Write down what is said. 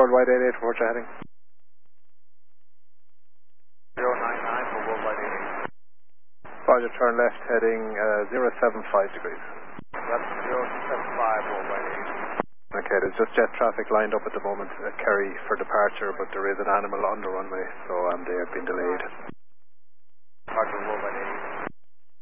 Worldwide 88 for what you're heading. 099 for Worldwide 88. Roger, turn left heading 075 degrees. That's 075 Worldwide 88. Okay, there's just jet traffic lined up at the moment at Kerry for departure, but there is an animal on the runway, so they have been delayed. Roger, Worldwide 88.